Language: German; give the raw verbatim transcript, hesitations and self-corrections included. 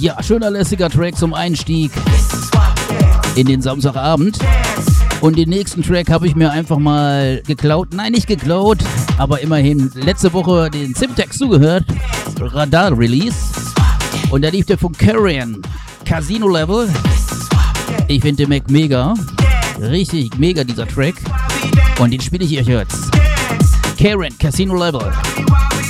Ja, schöner lässiger Track zum Einstieg in den Samstagabend. Und den nächsten Track habe ich mir einfach mal geklaut. Nein, nicht geklaut, aber immerhin letzte Woche den Simtex zugehört. Radar Release. Und da lief der von Karen, Casino Level. Ich finde den Mac mega. Richtig mega dieser Track. Und den spiele ich euch jetzt. Karen, Casino Level.